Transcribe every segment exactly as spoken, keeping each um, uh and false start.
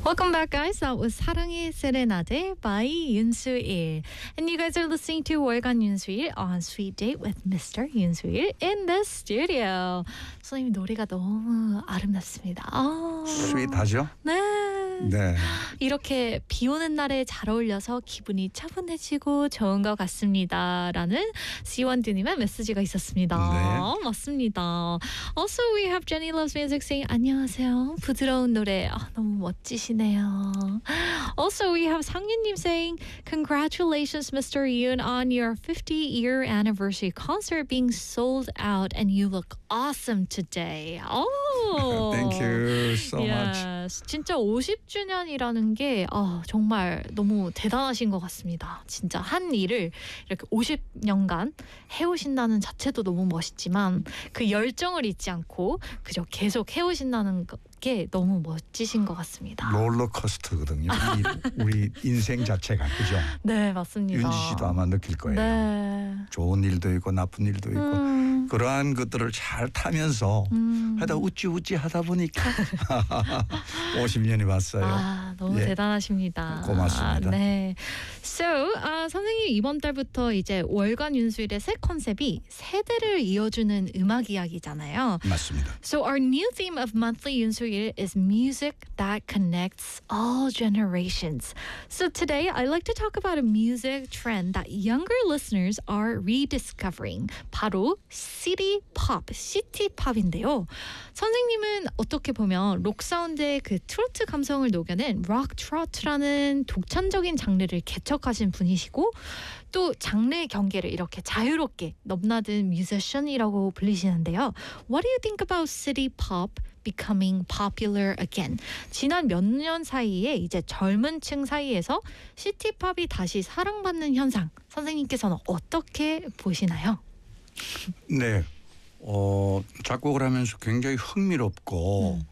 Welcome back, guys. That was 사랑의 세레나데 by 윤수일. And you guys are listening to 월간 윤수일 on Sweet Date with Mister 윤수일 in the studio. 선생님 노래가 너무 아름답습니다. 아, 스윗하죠? 네. 네. 이렇게 비 오는 날에 잘 어울려서 기분이 차분해지고 좋은 것 같습니다. 라는 시원드님의 메시지가 있었습니다. 네. 맞습니다. Also, we have Jenny Loves Music saying 안녕하세요. 부드러운 노래 아, 너무 멋지시네요. Also, we have 상윤님 saying congratulations, Mister Yoon, on your fifty-year anniversary concert being sold out and you look awesome today. Oh, Thank you so much. yes. 진짜 오십 주년이라는 게 어, 정말 너무 대단하신 것 같습니다. 진짜 한 일을 이렇게 오십 년간 해오신다는 자체도 너무 멋있지만 그 열정을 잊지 않고 그저 계속 해오신다는 게 너무 멋지신 것 같습니다. 롤러코스터거든요. 이, 우리 인생 자체가 그죠? 네, 맞습니다. 윤지 씨도 아마 느낄 거예요. 네. 좋은 일도 있고 나쁜 일도 있고 음. 그러한 것들을 잘 타면서 음. 하다 우찌우찌 하다 보니까 오십 년이 왔어요. 아, 너무 예. 대단하십니다. 고맙습니다. 아, 네. So, 아, 선생님 이번 달부터 이제 월간 윤수일의 새 컨셉이 세대를 이어주는 음악 이야기잖아요. 맞습니다. So our new theme of monthly 윤수일 is music that connects all generations. So today I'd like to talk about a music trend that younger listeners are rediscovering. 바로 시티 팝, 시티 팝인데요. 선생님은 어떻게 보면 록 사운드의 그 트로트 감성을 녹여낸 록 트로트라는 독창적인 장르를 개척하신 분이시고 또 장르의 경계를 이렇게 자유롭게 넘나든 뮤지션이라고 불리시는데요. What do you think about city pop becoming popular again? 지난 몇 년 사이에 이제 젊은 층 사이에서 시티 팝이 다시 사랑받는 현상, 선생님께서는 어떻게 보시나요? 네. 어, 작곡을 하면서 굉장히 흥미롭고 음.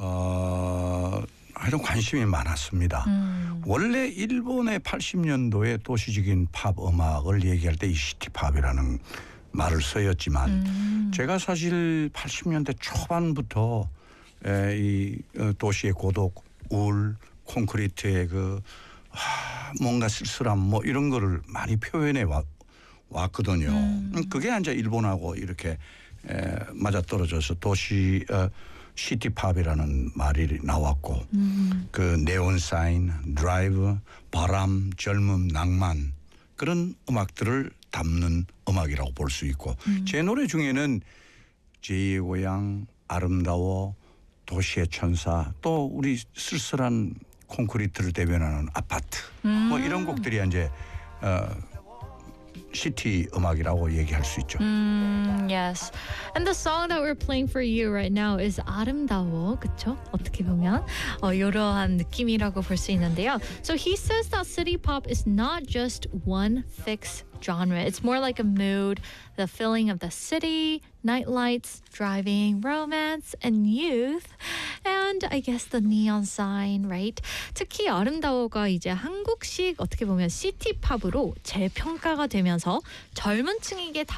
어, 하여튼 관심이 많았습니다. 음. 원래 일본의 팔십 년도에 도시적인 팝 음악을 얘기할 때 이 시티팝이라는 말을 쓰였지만 음. 제가 사실 팔십 년대 초반부터 에, 이 어, 도시의 고독, 우울, 콘크리트의 그 하, 뭔가 쓸쓸함 뭐 이런 거를 많이 표현해 왔, 왔거든요. 음. 그게 이제 일본하고 이렇게 에, 맞아떨어져서 도시 어, 시티팝이라는 말이 나왔고 음. 그 네온 사인, 드라이브, 바람, 젊음, 낭만 그런 음악들을 담는 음악이라고 볼 수 있고 음. 제 노래 중에는 제이의 고향, 아름다워, 도시의 천사 또 우리 쓸쓸한 콘크리트를 대변하는 아파트 음. 뭐 이런 곡들이 이제 어, 시티 음악이라고 얘기할 수 있죠. Mm, yes. And the song that we're playing for you right now is 아름다워. 그쵸? 어떻게 보면 어, 이러한 느낌이라고 볼 수 있는데요. So he says that city pop is not just one fixed genre. It's more like a mood, the feeling of the city, night lights, driving, romance, and youth. And I guess the neon sign, right? 특히 아름다워가 이제 한국식 어떻게 보면 시티팝으로 재평가가 되면서 젊은 층에게